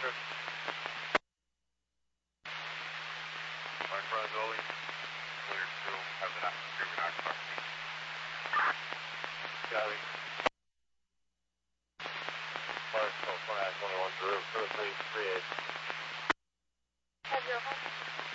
Right in front of the building. Cleared still. Have the screaming occupancy. Copy. Fire 21 through 338. Have your home.